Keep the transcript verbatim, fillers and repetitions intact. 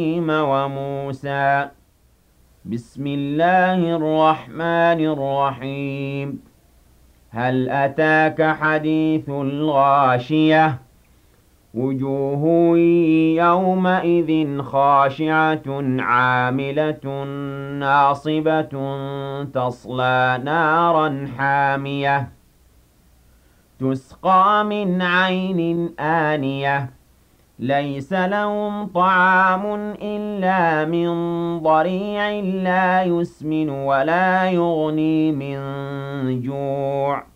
وموسى بسم الله الرحمن الرحيم هل أتاك حديث الغاشية وجوه يومئذ خاشعة عاملة ناصبة تصلى نارا حامية تسقى من عين آنية ليس لهم طعام إلا من ضريع لا يسمن ولا يغني من جوع